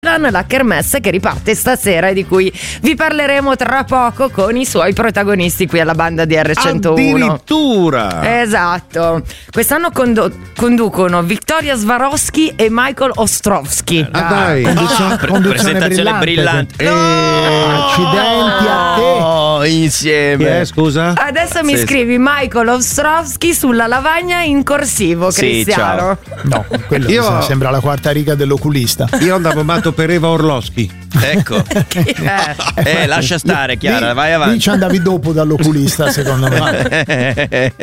la kermesse che riparte stasera e di cui vi parleremo tra poco con i suoi protagonisti qui alla banda di R101. Addirittura! Esatto. Quest'anno conducono Victoria Swarovski e Michael Ostrovsky. Dai! Presentazione brillante. Accidenti a te! Insieme. Scusa? Adesso mi scrivi Michael Ostrovsky sulla lavagna in corsivo, Cristiano. No, quello sembra la quarta riga dell'oculista. Io andavo matto per Eva Orlowski. Ecco. Lascia stare, Chiara, vai avanti. Lì ci andavi dopo dall'oculista, secondo me.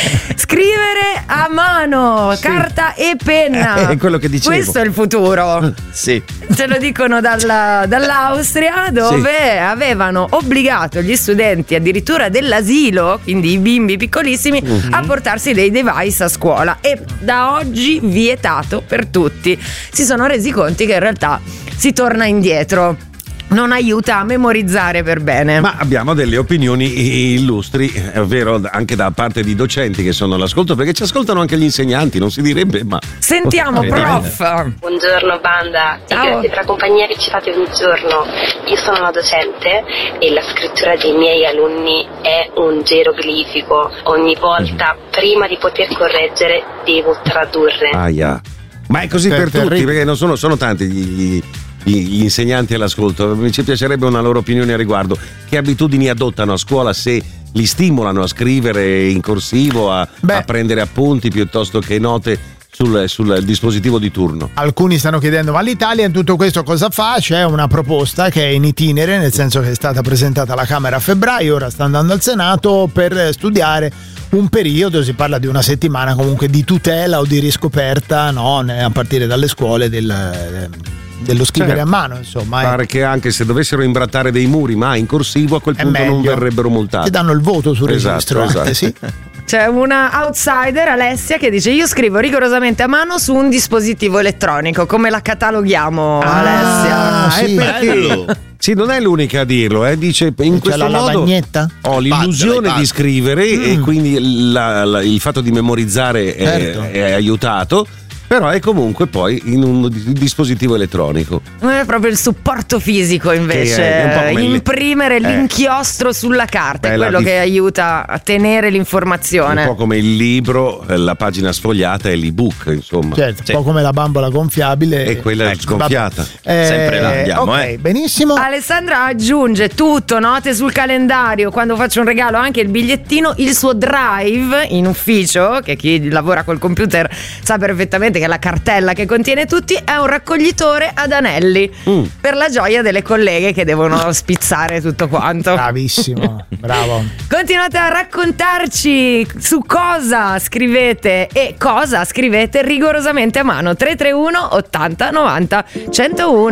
Scrivere a mano, carta e penna. È quello che dicevo. Questo è il futuro. Sì. Ce lo dicono dall'Austria, dove avevano obbligato gli studenti addirittura dell'asilo, quindi i bimbi piccolissimi, a portarsi dei device a scuola, e da oggi vietato per tutti. Si sono resi conto che in realtà si torna indietro, non aiuta a memorizzare per bene. Ma abbiamo delle opinioni illustri, ovvero anche da parte di docenti che sono all'ascolto, perché ci ascoltano anche gli insegnanti, non si direbbe, ma sentiamo, prof. Buongiorno banda, Ciao. grazie per la compagnia che ci fate ogni giorno. Io sono una docente e la scrittura dei miei alunni è un geroglifico. Ogni volta, prima di poter correggere, devo tradurre. Aia. Ma è così per tutti, perché non sono tanti gli insegnanti all'ascolto. Ci piacerebbe una loro opinione a riguardo. Che abitudini adottano a scuola, se li stimolano a scrivere in corsivo, a prendere appunti piuttosto che note sul dispositivo di turno? Alcuni stanno chiedendo: ma l'Italia in tutto questo cosa fa? C'è una proposta che è in itinere, nel senso che è stata presentata alla Camera a febbraio, ora sta andando al Senato per studiare un periodo, si parla di una settimana comunque, di tutela o di riscoperta, no, a partire dalle scuole dello scrivere a mano, insomma. Pare che anche se dovessero imbrattare dei muri ma in corsivo, a quel punto non verrebbero multati. Ti danno il voto sul registro. Esatto. Sì. C'è una outsider, Alessia, che dice: io scrivo rigorosamente a mano su un dispositivo elettronico. Come la cataloghiamo, Alessia? Sì. Perché? Sì, non è l'unica a dirlo, dice in questo la modo lavagnetta? ho l'illusione di scrivere e quindi il fatto di memorizzare è aiutato. Però è comunque poi in un dispositivo elettronico. Non è proprio il supporto fisico, invece. È un po' come imprimere l'inchiostro sulla carta è quello che aiuta a tenere l'informazione. Un po' come il libro, la pagina sfogliata e l'ebook, insomma. Certo, un po' come la bambola gonfiabile. E quella sgonfiata. Sempre là andiamo, ok, benissimo. Alessandra aggiunge tutto, note sul calendario, quando faccio un regalo anche il bigliettino, il suo drive in ufficio, che chi lavora col computer sa perfettamente che la cartella che contiene tutti è un raccoglitore ad anelli, per la gioia delle colleghe che devono spizzare tutto quanto. Bravissimo, bravo. Continuate a raccontarci su cosa scrivete e cosa scrivete rigorosamente a mano. 331 80 90 101.